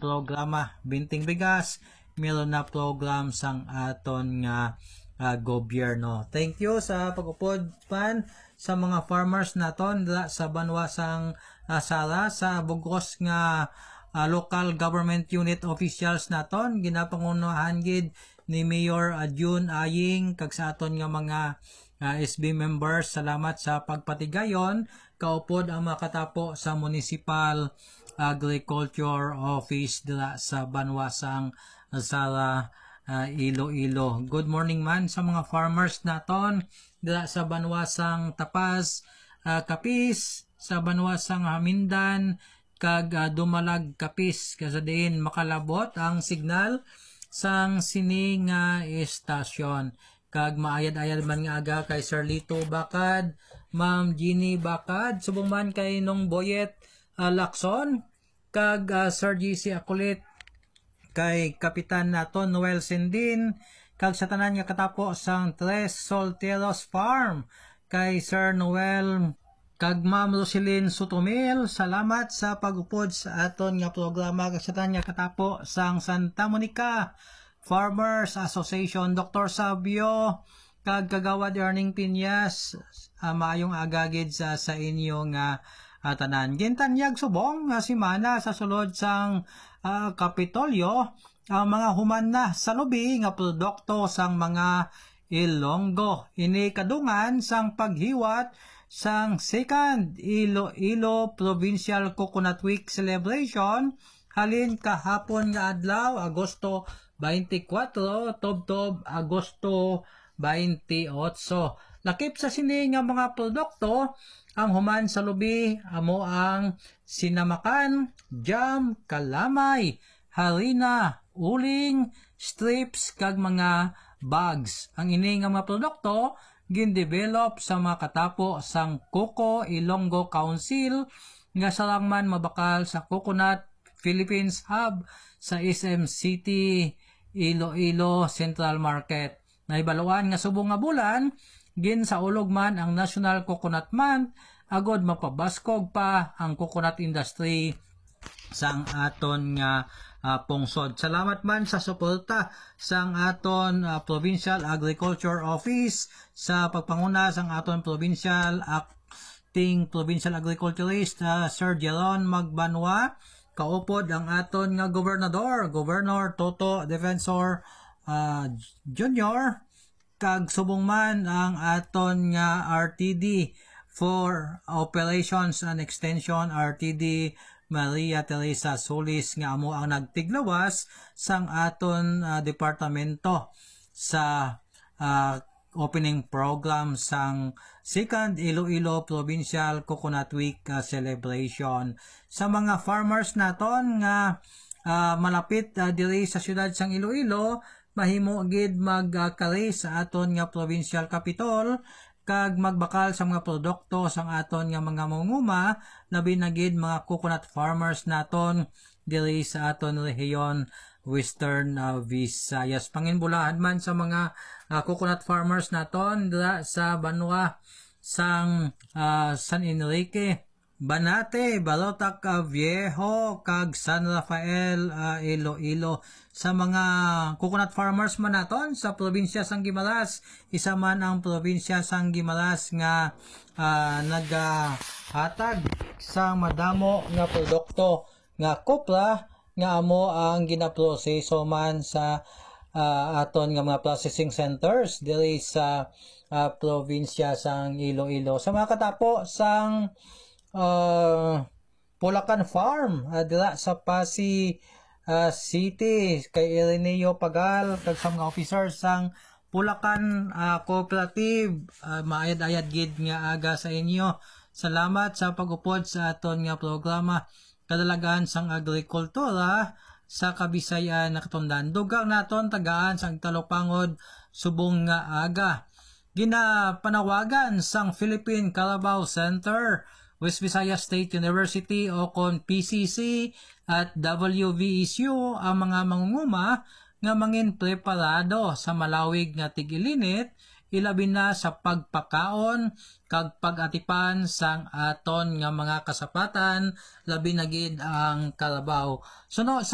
programa Binting Bigas, meron na program sang aton nga gobyerno. Thank you sa pag-upod pan sa mga farmers naton sa banwasang sala sa bugos nga local government unit officials naton, ginapangunahan gid ni Mayor June Aying kag sa aton nga mga SB members. Salamat sa pagpatigayon. Kaupod ang makatapo sa Municipal Agriculture Office dila sa banwasang sala Iloilo. Good morning man sa mga farmers naton dila sa banwasang Tapas, Capiz, sa banwasang Hamindan kag Dumalag, Capiz. Kasadiin makalabot ang signal sang sining estasyon. Kag maayad-ayad man nga aga kay Sir Lito Bakad, Ma'am Jeannie Bakad, subong man kay Nong Boyet Lacson, kag Sir GC Akulit, kay Kapitan naton Noel Sindin, kag sa tanan nga katapo sang Tres Solteros Farm, kay Sir Noel, kag Ma'am Roselyn Sutomil. Salamat sa pag-upod sa aton nga programa. Kag sa tanan nga katapo sang Santa Monica Farmers Association, Dr. Sabio, kag Kagawad Erning Piñas, maayong agagid sa inyo nga tanan. Gintanyag subong nga simana sa sulod sang Kapitolyo ang mga human na sa lubi nga produkto sang mga Ilonggo. Ini kadungan sang paghiwat sang second Iloilo Provincial Coconut Week Celebration halin kahapon nga adlaw Agosto 24 tubtob Agosto 28. Lakip sa sini nga mga produkto ang human sa lubi amo ang sinamakan, jam, kalamay, harina, uling, strips kag mga bags. Ang ini nga mga produkto gin-develop sa mga katapo sang Coco Ilonggo Council nga salangman mabakal sa Coconut Philippines Hub sa SM City Iloilo Central Market. Naibaluan nga subong nga bulan gin sa ulog man ang National Coconut Month agod mapabaskog pa ang coconut industry sang aton nga pungsod. Salamat man sa suporta sang aton Provincial Agriculture Office sa pagpanguna sang aton Provincial Acting Provincial Agriculturist Sir Jeron Magbanwa. Kaupod ang aton nga gobernador, Governor Toto Defensor Jr. kag subong man ang aton nga RTD for Operations and Extension RTD Maria Teresa Solis nga amo ang nagtiglawas sang aton departamento sa opening program sang second Iloilo Provincial Coconut Week celebration. Sa mga farmers naton nga malapit diri sa syudad sang Iloilo, mahimo gid magkali sa aton nga provincial capital kag magbakal sa mga produkto sang aton nga mga manguma, labi na gid mga coconut farmers naton diri sa aton rehiyon Western Visayas. Panginbulahan man sa mga coconut farmers naton dira sa banwa sang San Enrique, Banate, Balotac Viejo kag San Rafael Iloilo. Sa mga coconut farmers man naton sa probinsya sang Guimaras, isa man ang probinsya sang Guimaras nga naghatag sa madamo nga produkto nga kopra nga amo ang ginaproseso man sa aton nga mga processing centers diri sa probinsya sang Iloilo. Sa mga katapo sang Pulacan Farm dira sa Pasig City kay Ireneo Pagal kag sa mga officers sang Pulacan Cooperative, maayad-ayad gid nga aga sa inyo. Salamat sa pag-upod sa aton nga programa kadalagan sang agrikultura sa Kabisayan na katundan. Dugang naton tagaan sang Talopangod subong nga aga. Ginapanawagan sang Philippine Carabao Center, West Visayas State University o kon PCC at WVSU ang mga mangunguma nga mangin preparado sa malawig nga tig-ilinit, ilabi na sa pagpakaon kag pag-atipan sang aton nga mga kasapatan, labi na gid ang kalabaw. Suno